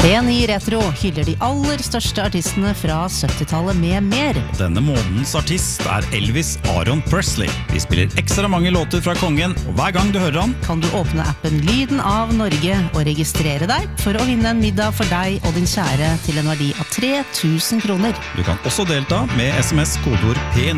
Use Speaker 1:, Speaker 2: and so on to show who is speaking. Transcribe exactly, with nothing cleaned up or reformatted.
Speaker 1: Ren i Retro hyller de aller største artistene fra syttitallet med mer.
Speaker 2: Denne månedens artist er Elvis Aaron Presley. Vi spiller ekstra mange låter fra kongen, og hver gang du hører han,
Speaker 1: Kan du åpne appen Lyden av Norge og registrere deg for å vinne en middag for deg og din kjære til en verdi av tre tusen kroner.
Speaker 2: du kan også delta med sms kodeord P